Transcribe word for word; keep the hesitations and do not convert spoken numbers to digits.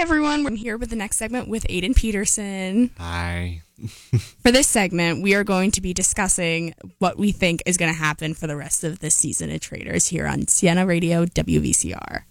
everyone. We're here with the next segment with Aiden Peterson. Hi. For this segment, we are going to be discussing what we think is going to happen for the rest of this season of Traders here on Siena Radio W V C R.